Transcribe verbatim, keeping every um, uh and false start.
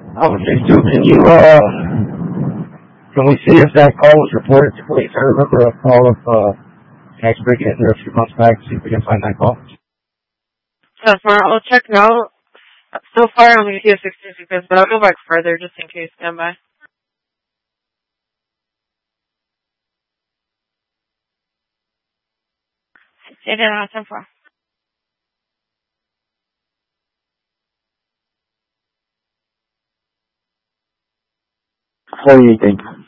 Okay, so can you, uh, can we see if that call was reported to police? I remember a call of, uh, tax break hitting her a few months back. See if we can find that call. So far, I'll check now. So far, I'm going to see a sixteen seconds, but I'll go back further just in case. Stand by. Say that on ten four. What do you think?